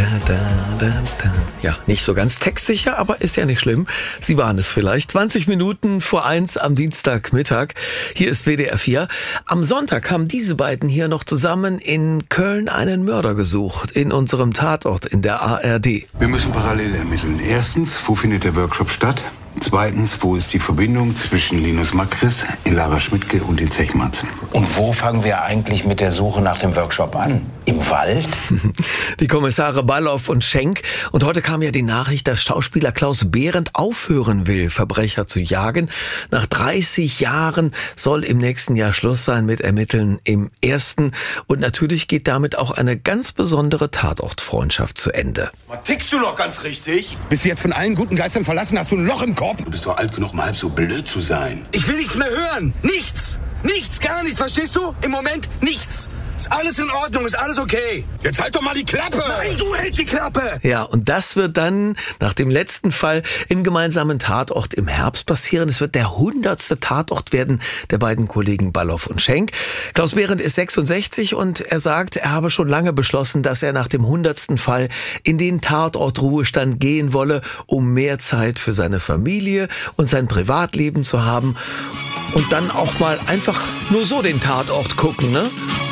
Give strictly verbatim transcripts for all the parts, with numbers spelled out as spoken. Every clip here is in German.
da, da, da. Ja, nicht so ganz textsicher, aber ist ja nicht schlimm. Sie waren es vielleicht. zwanzig Minuten vor eins am Dienstagmittag. Hier ist W D R vier. Am Sonntag haben diese beiden hier noch zusammen in Köln einen Mörder gesucht. In unserem Tatort in der A R D. Wir müssen parallel ermitteln. Erstens, wo findet der Workshop statt? Zweitens, wo ist die Verbindung zwischen Linus Makris, Lara Schmidtke und den Zechmanns? Und wo fangen wir eigentlich mit der Suche nach dem Workshop an? Im Wald? Die Kommissare Balloff und Schenk. Und heute kam ja die Nachricht, dass Schauspieler Klaus Behrendt aufhören will, Verbrecher zu jagen. Nach dreißig Jahren soll im nächsten Jahr Schluss sein mit Ermitteln im Ersten. Und natürlich geht damit auch eine ganz besondere Tatortfreundschaft zu Ende. Was tickst du noch ganz richtig? Bist du jetzt von allen guten Geistern verlassen? Hast du ein Loch im Kopf? Du bist doch alt genug, mal halb so blöd zu sein. Ich will nichts mehr hören. Nichts. Nichts, gar nichts. Verstehst du? Im Moment nichts. Ist alles in Ordnung, ist alles okay. Jetzt halt doch mal die Klappe. Nein, du hältst die Klappe. Ja, und das wird dann nach dem letzten Fall im gemeinsamen Tatort im Herbst passieren. Es wird der hundertste Tatort werden der beiden Kollegen Balloff und Schenk. Klaus Behrendt ist sechsundsechzig und er sagt, er habe schon lange beschlossen, dass er nach dem hundertsten Fall in den Tatortruhestand gehen wolle, um mehr Zeit für seine Familie und sein Privatleben zu haben. Und dann auch mal einfach nur so den Tatort gucken, ne?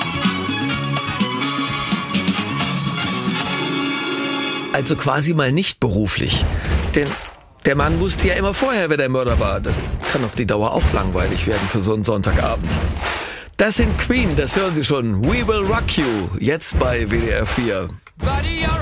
Also quasi mal nicht beruflich. Denn der Mann wusste ja immer vorher, wer der Mörder war. Das kann auf die Dauer auch langweilig werden für so einen Sonntagabend. Das sind Queen, das hören Sie schon. We Will Rock You, jetzt bei W D R vier.